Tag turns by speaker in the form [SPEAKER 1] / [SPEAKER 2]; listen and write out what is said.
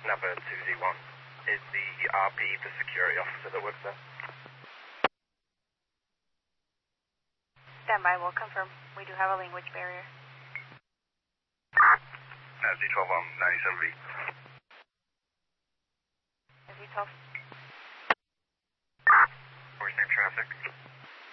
[SPEAKER 1] number 2Z1 is the RP, the security officer that works there.
[SPEAKER 2] Stand by, we'll confirm. We do have a language barrier.
[SPEAKER 1] Z12 on 97V.
[SPEAKER 2] Z12.